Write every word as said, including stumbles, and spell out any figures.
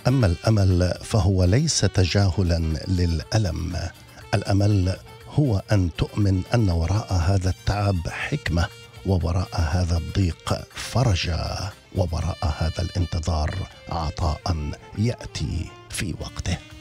أما الأمل فهو ليس تجاهلا للألم. الأمل هو أن تؤمن أن وراء هذا التعب حكمة، ووراء هذا الضيق فرجا، ووراء هذا الانتظار عطاء يأتي في وقته.